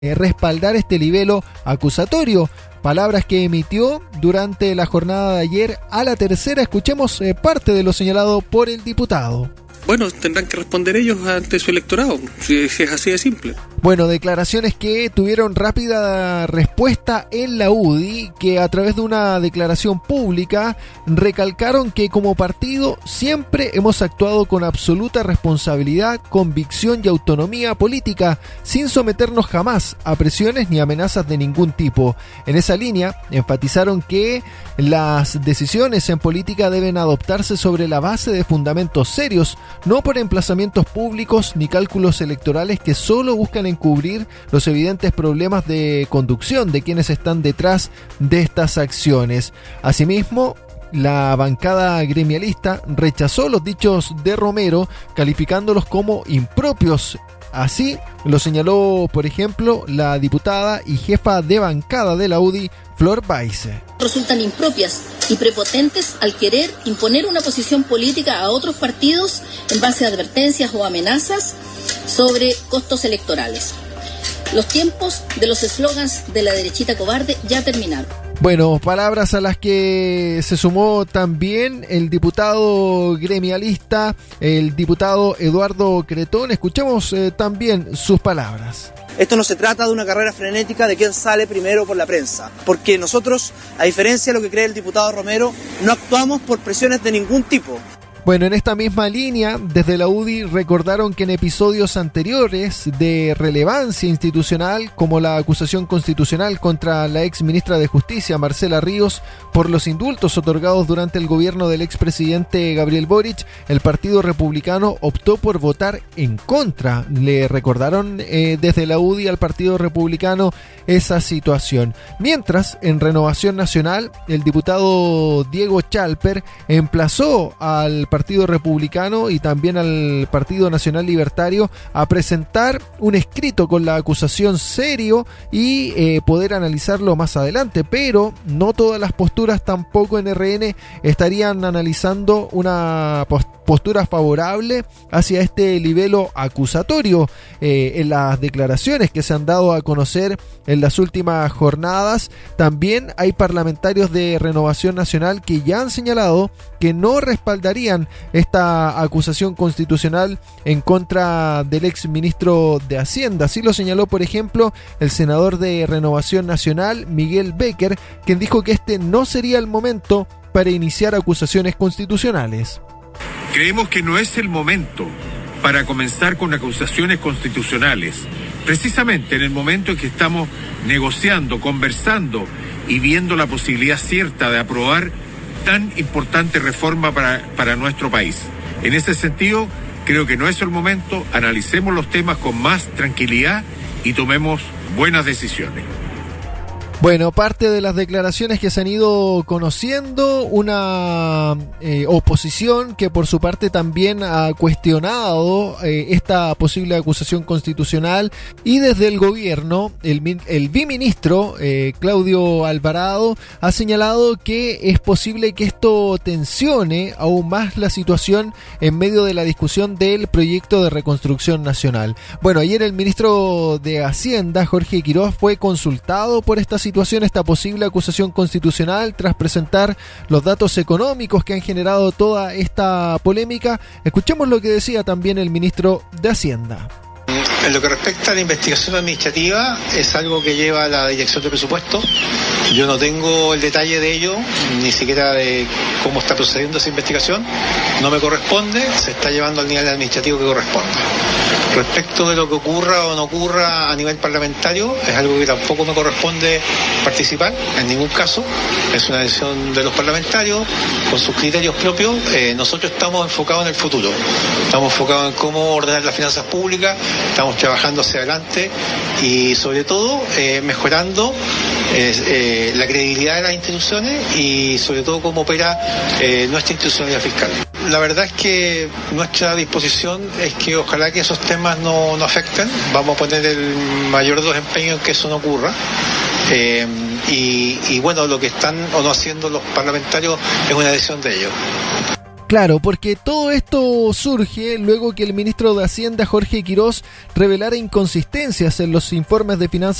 respaldar este libelo acusatorio. Palabras que emitió durante la jornada de ayer a la tercera. Escuchemos parte de lo señalado por el diputado. Bueno, tendrán que responder ellos ante su electorado, si es así de simple. Bueno, declaraciones que tuvieron rápida respuesta en la UDI, que a través de una declaración pública recalcaron que como partido siempre hemos actuado con absoluta responsabilidad, convicción y autonomía política, sin someternos jamás a presiones ni amenazas de ningún tipo. En esa línea, enfatizaron que las decisiones en política deben adoptarse sobre la base de fundamentos serios, no por emplazamientos públicos ni cálculos electorales que solo buscan encubrir los evidentes problemas de conducción de quienes están detrás de estas acciones. Asimismo, la bancada gremialista rechazó los dichos de Romero, calificándolos como impropios. Así lo señaló, por ejemplo, la diputada y jefa de bancada de la UDI, Flor Baise. Resultan impropias y prepotentes al querer imponer una posición política a otros partidos en base a advertencias o amenazas sobre costos electorales. Los tiempos de los eslogans de la derechita cobarde ya terminaron. Bueno, palabras a las que se sumó también el diputado gremialista, el diputado Eduardo Cretón. Escuchemos también sus palabras. Esto no se trata de una carrera frenética de quién sale primero por la prensa, porque nosotros, a diferencia de lo que cree el diputado Romero, no actuamos por presiones de ningún tipo. Bueno, en esta misma línea, desde la UDI recordaron que en episodios anteriores de relevancia institucional, como la acusación constitucional contra la ex ministra de Justicia, Marcela Ríos, por los indultos otorgados durante el gobierno del expresidente Gabriel Boric, el Partido Republicano optó por votar en contra. Le recordaron desde la UDI al Partido Republicano esa situación. Mientras, en Renovación Nacional, el diputado Diego Chalper emplazó al Partido Republicano y también al Partido Nacional Libertario a presentar un escrito con la acusación serio y poder analizarlo más adelante, pero no todas las posturas tampoco en RN estarían analizando una postura favorable hacia este libelo acusatorio. En las declaraciones que se han dado a conocer en las últimas jornadas, también hay parlamentarios de Renovación Nacional que ya han señalado que no respaldarían esta acusación constitucional en contra del ex ministro de Hacienda. Así lo señaló, por ejemplo, el senador de Renovación Nacional, Miguel Becker, quien dijo que este no sería el momento para iniciar acusaciones constitucionales. Creemos que no es el momento para comenzar con acusaciones constitucionales, precisamente en el momento en que estamos negociando, conversando y viendo la posibilidad cierta de aprobar tan importante reforma para nuestro país. En ese sentido, creo que no es el momento, analicemos los temas con más tranquilidad y tomemos buenas decisiones. Bueno, parte de las declaraciones que se han ido conociendo, una oposición que por su parte también ha cuestionado esta posible acusación constitucional, y desde el gobierno, el viceministro Claudio Alvarado ha señalado que es posible que esto tensione aún más la situación en medio de la discusión del proyecto de reconstrucción nacional. Bueno, ayer el ministro de Hacienda, Jorge Quiroz, fue consultado por esta situación, esta posible acusación constitucional, tras presentar los datos económicos que han generado toda esta polémica. Escuchemos lo que decía también el ministro de Hacienda. En lo que respecta a la investigación administrativa, es algo que lleva la Dirección de Presupuesto. Yo no tengo el detalle de ello, ni siquiera de cómo está procediendo esa investigación. No me corresponde, se está llevando al nivel administrativo que corresponde. Respecto de lo que ocurra o no ocurra a nivel parlamentario, es algo que tampoco me corresponde participar en ningún caso. Es una decisión de los parlamentarios con sus criterios propios. Nosotros estamos enfocados en el futuro. Estamos enfocados en cómo ordenar las finanzas públicas, estamos trabajando hacia adelante y sobre todo mejorando la credibilidad de las instituciones y sobre todo cómo opera nuestra institucionalidad fiscal. La verdad es que nuestra disposición es que ojalá que esos temas no afecten. Vamos a poner el mayor de los empeños en que eso no ocurra. Y bueno, lo que están o no haciendo los parlamentarios es una decisión de ellos. Claro, porque todo esto surge luego que el ministro de Hacienda, Jorge Quirós, revelara inconsistencias en los informes de finanzas